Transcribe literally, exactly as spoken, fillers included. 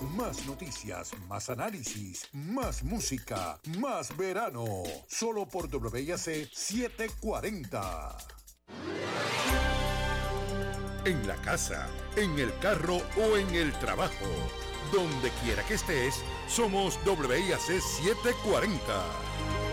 Más noticias, más análisis, más música, más verano. Solo por W I A C setecientos cuarenta. En la casa, en el carro o en el trabajo. Donde quiera que estés, somos W I A C setecientos cuarenta.